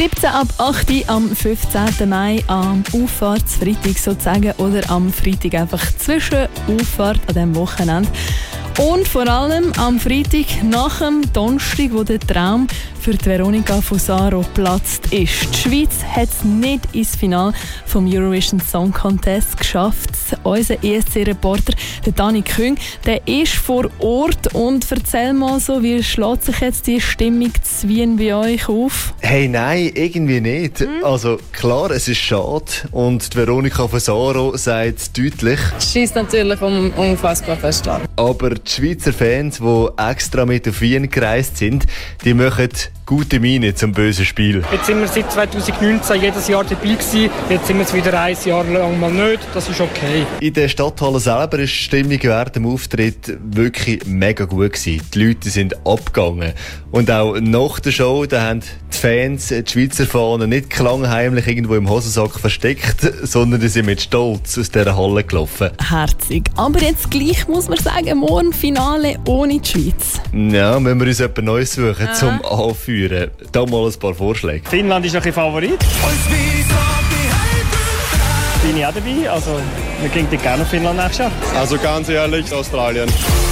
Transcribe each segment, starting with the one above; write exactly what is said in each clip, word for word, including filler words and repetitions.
siebzehn ab acht Uhr am fünfzehnten Mai, am Auffahrtsfreitag sozusagen, oder am Freitag einfach zwischen Auffahrt an diesem Wochenende. Und vor allem am Freitag nach dem Donnerstag, wo der Traum für die Veronica Fusaro geplatzt ist. Die Schweiz hat es nicht ins Finale vom Eurovision Song Contest geschafft. Unser E S C-Reporter, der Dani Küng, der ist vor Ort. Und erzähl mal so, wie schlägt sich jetzt die Stimmung zu Wien bei euch auf? Hey, nein, irgendwie nicht. Mhm. Also klar, es ist schade. Und die Veronica Fusaro sagt deutlich: Es scheisst natürlich um, unfassbar fest an. Aber die Schweizer Fans, die extra mit auf Wien gereist sind, die machen gute Miene zum bösen Spiel. Jetzt sind wir seit zweitausendneunzehn jedes Jahr dabei gewesen. Jetzt sind wir es wieder ein Jahr lang mal nicht. Das ist okay. In der Stadthalle selber war die Stimmung während dem Auftritt wirklich mega gut gewesen. Die Leute sind abgegangen. Und auch nach der Show, da haben die Fans die Schweizer Fahnen nicht klangheimlich irgendwo im Hosensack versteckt, sondern die sind mit Stolz aus dieser Halle gelaufen. Herzig. Aber jetzt gleich muss man sagen, morgen Finale ohne die Schweiz. Ja, müssen wir uns etwas Neues suchen, ah. zum Anführen. Da mal ein paar Vorschläge. Finnland ist noch ein Favorit. Bin ich auch dabei. Also, wir gehen gerne nach Finnland nächstes Jahr. Also ganz ehrlich, Australien.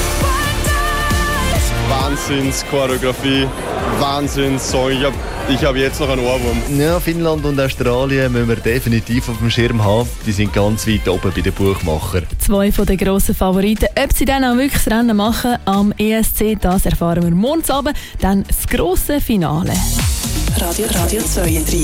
Wahnsinns-Choreografie, Wahnsinns-Song. Ich habe ich hab jetzt noch einen Ohrwurm. Ja, Finnland und Australien müssen wir definitiv auf dem Schirm haben. Die sind ganz weit oben bei den Buchmachern. Zwei von den grossen Favoriten. Ob sie dann auch wirklich das Rennen machen am E S C, das erfahren wir morgen Abend. Dann das grosse Finale. Radio, Radio zweiunddreißig.